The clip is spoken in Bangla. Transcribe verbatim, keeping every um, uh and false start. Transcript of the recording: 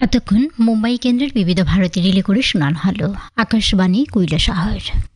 এতক্ষণ মুম্বাই কেন্দ্রের বিবিধ ভারতী রিলে করে শোনানো হলো আকাশবাণী কৈলাসহর।